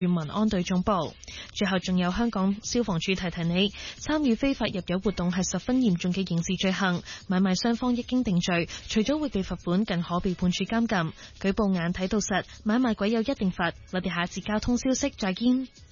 民安隊總部。最後仲有香港消防處提提你，參與非法入油活動係十分嚴重嘅刑事罪行，買賣雙方一經定罪，除咗會被罰款，更可被判處監禁。舉報眼睇到實，買賣鬼有一定罰。我哋下次交通消息再見。